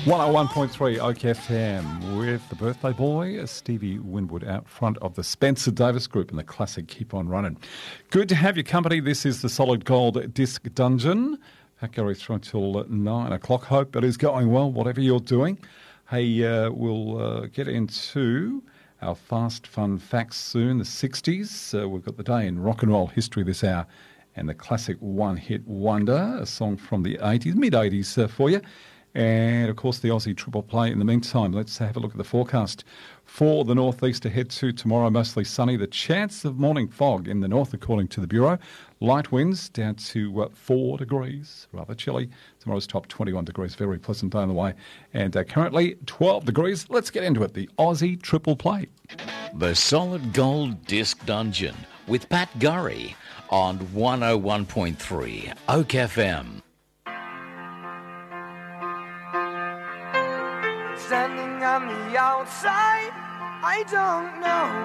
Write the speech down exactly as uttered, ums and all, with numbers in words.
one oh one point three Oak F M with the birthday boy, Stevie Winwood, out front of the Spencer Davis Group in the classic Keep On Running. Good to have your company. This is the Solid Gold Disc Dungeon. Pat Gary through until nine o'clock. Hope it is going well, whatever you're doing. Hey, uh, we'll uh, get into our fast fun facts soon, the sixties. Uh, we've got the day in rock and roll history this hour and the classic one-hit wonder, a song from the eighties, mid-eighties uh, for you. And, of course, the Aussie Triple Play. In the meantime, let's have a look at the forecast for the northeast ahead to tomorrow. Mostly sunny. The chance of morning fog in the north, according to the Bureau. Light winds down to uh, four degrees. Rather chilly. Tomorrow's top twenty-one degrees. Very pleasant day on the way. And uh, currently twelve degrees. Let's get into it. The Aussie Triple Play. The Solid Gold Disc Dungeon with Pat Gurry on one oh one point three Oak F M. Standing on the outside, I don't know